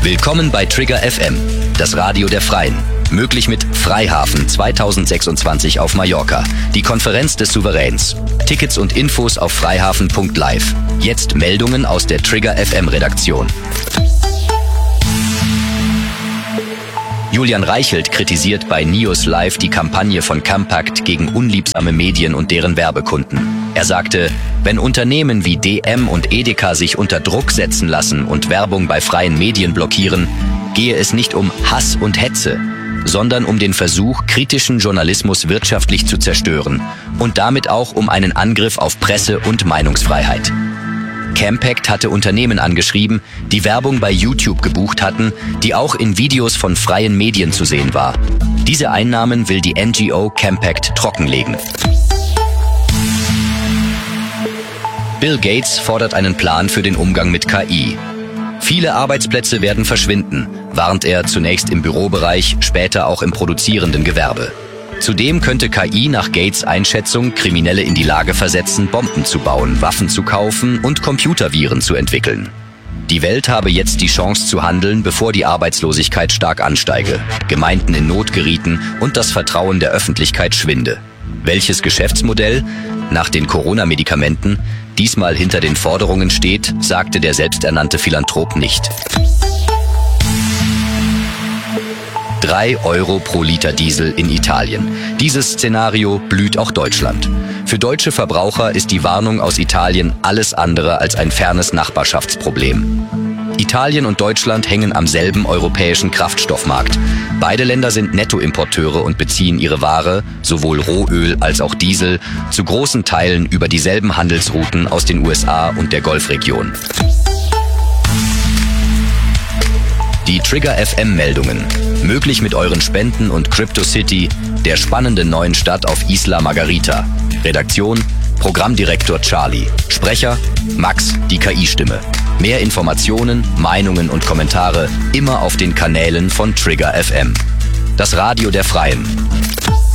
Willkommen bei Trigger FM, das Radio der Freien. Möglich mit Freihafen 2026 auf Mallorca, die Konferenz des Souveräns. Tickets und Infos auf freihafen.live. Jetzt Meldungen aus der Trigger FM Redaktion. Julian Reichelt kritisiert bei News Live die Kampagne von Campact gegen unliebsame Medien und deren Werbekunden. Er sagte, wenn Unternehmen wie DM und Edeka sich unter Druck setzen lassen und Werbung bei freien Medien blockieren, gehe es nicht um Hass und Hetze, sondern um den Versuch, kritischen Journalismus wirtschaftlich zu zerstören und damit auch um einen Angriff auf Presse- und Meinungsfreiheit. Campact hatte Unternehmen angeschrieben, die Werbung bei YouTube gebucht hatten, die auch in Videos von freien Medien zu sehen war. Diese Einnahmen will die NGO Campact trockenlegen. Bill Gates fordert einen Plan für den Umgang mit KI. Viele Arbeitsplätze werden verschwinden, warnt er zunächst im Bürobereich, später auch im produzierenden Gewerbe. Zudem könnte KI nach Gates Einschätzung Kriminelle in die Lage versetzen, Bomben zu bauen, Waffen zu kaufen und Computerviren zu entwickeln. Die Welt habe jetzt die Chance zu handeln, bevor die Arbeitslosigkeit stark ansteige, Gemeinden in Not gerieten und das Vertrauen der Öffentlichkeit schwinde. Welches Geschäftsmodell nach den Corona-Medikamenten diesmal hinter den Forderungen steht, sagte der selbsternannte Philanthrop nicht. 3 Euro pro Liter Diesel in Italien. Dieses Szenario blüht auch Deutschland. Für deutsche Verbraucher ist die Warnung aus Italien alles andere als ein fernes Nachbarschaftsproblem. Italien und Deutschland hängen am selben europäischen Kraftstoffmarkt. Beide Länder sind Nettoimporteure und beziehen ihre Ware, sowohl Rohöl als auch Diesel, zu großen Teilen über dieselben Handelsrouten aus den USA und der Golfregion. Die Trigger FM Meldungen. Möglich mit euren Spenden und Crypto City, der spannenden neuen Stadt auf Isla Margarita. Redaktion, Programmdirektor Charlie. Sprecher, Max, die KI-Stimme. Mehr Informationen, Meinungen und Kommentare immer auf den Kanälen von Trigger FM. Das Radio der Freien.